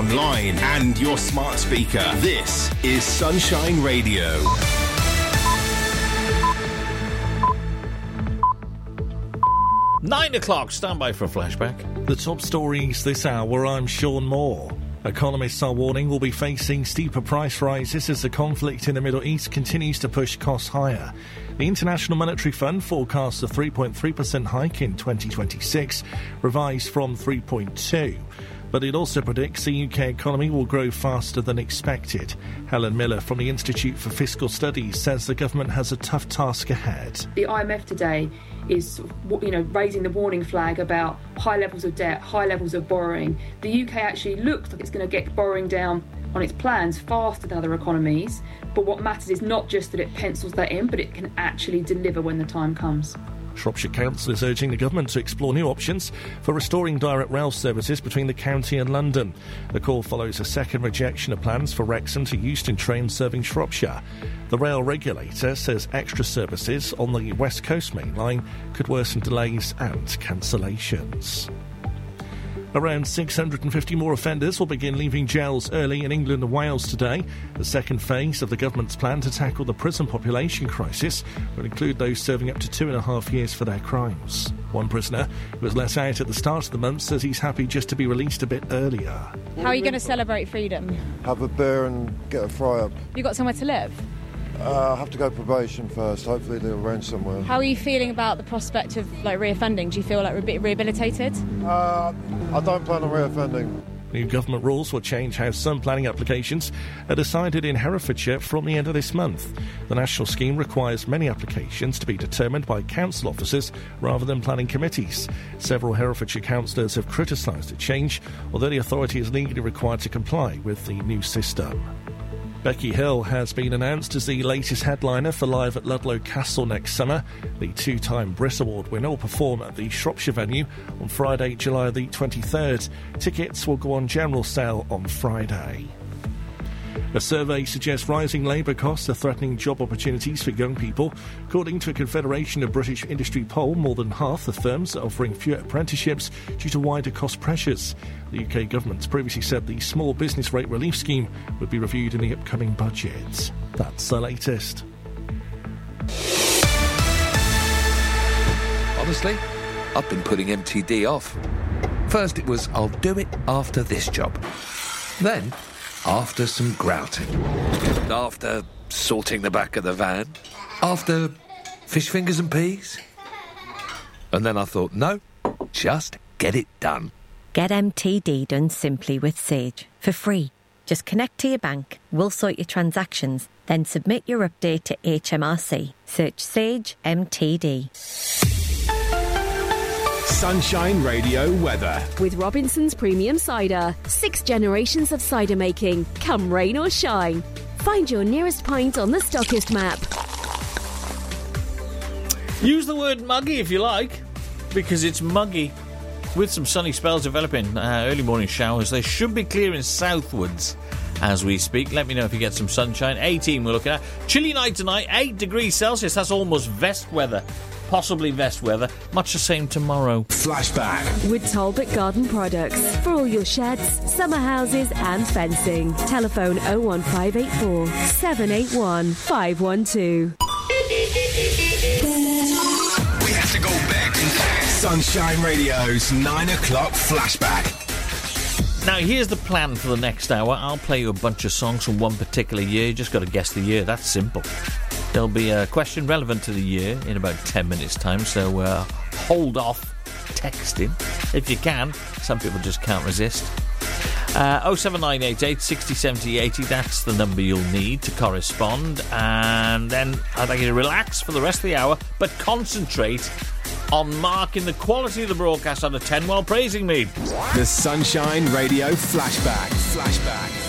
online, and your smart speaker. This is Sunshine Radio. Nine o'clock, stand by for a flashback. The top stories this hour, I'm Sean Moore. Economists are warning we'll be facing steeper price rises as the conflict in the Middle East continues to push costs higher. The International Monetary Fund forecasts a 3.3% hike in 2026, revised from 3.2%. But it also predicts the UK economy will grow faster than expected. Helen Miller from the Institute for Fiscal Studies says the government has a tough task ahead. The IMF today is, raising the warning flag about high levels of debt, high levels of borrowing. The UK actually looks like it's going to get borrowing down on its plans faster than other economies. But what matters is not just that it pencils that in, but it can actually deliver when the time comes. Shropshire Council is urging the government to explore new options for restoring direct rail services between the county and London. The call follows a second rejection of plans for Wrexham to Euston trains serving Shropshire. The rail regulator says extra services on the West Coast Main Line could worsen delays and cancellations. Around 650 more offenders will begin leaving jails early in England and Wales today. The second phase of the government's plan to tackle the prison population crisis will include those serving up to 2.5 years for their crimes. One prisoner who was let out at the start of the month says he's happy just to be released a bit earlier. How are you going to celebrate freedom? Have a beer and get a fry-up. You got somewhere to live? I have to go probation first. Hopefully they'll arrange somewhere. How are you feeling about the prospect of reoffending? Do you feel like rehabilitated? I don't plan on reoffending. New government rules will change how some planning applications are decided in Herefordshire from the end of this month. The national scheme requires many applications to be determined by council officers rather than planning committees. Several Herefordshire councillors have criticised the change, although the authority is legally required to comply with the new system. Becky Hill has been announced as the latest headliner for Live at Ludlow Castle next summer. The two-time Brit Award winner will perform at the Shropshire venue on Friday, July the 23rd. Tickets will go on general sale on Friday. A survey suggests rising labour costs are threatening job opportunities for young people. According to a Confederation of British Industry poll, more than half the firms are offering fewer apprenticeships due to wider cost pressures. The UK government previously said the small business rate relief scheme would be reviewed in the upcoming budget. That's the latest. Honestly, I've been putting MTD off. First it was, I'll do it after this job. Then, after some grouting. After sorting the back of the van. After fish fingers and peas. And then I thought, no, just get it done. Get MTD done simply with Sage, for free. Just connect to your bank, we'll sort your transactions, then submit your update to HMRC. Search Sage MTD. Sunshine Radio weather. With Robinson's Premium Cider. 6 generations of cider making. Come rain or shine. Find your nearest pint on the Stockist map. Use the word muggy if you like, because it's muggy. With some sunny spells developing, early morning showers, they should be clearing southwards as we speak. Let me know if you get some sunshine. 18 we're looking at. Chilly night tonight, 8 degrees Celsius. That's almost vest weather. Possibly vest weather. Much the same tomorrow. Flashback. With Talbot Garden Products. For all your sheds, summer houses and fencing. Telephone 01584 781 512. We have to go back in time. Sunshine Radio's 9 o'clock flashback. Now, here's the plan for the next hour. I'll play you a bunch of songs from one particular year. You just got to guess the year. That's simple. There'll be a question relevant to the year in about 10 minutes' time, so hold off texting if you can. Some people just can't resist. 07988 60 70 80, that's the number you'll need to correspond. And then I'd like you to relax for the rest of the hour, but concentrate on marking the quality of the broadcast out of 10 while praising me. The Sunshine Radio Flashback.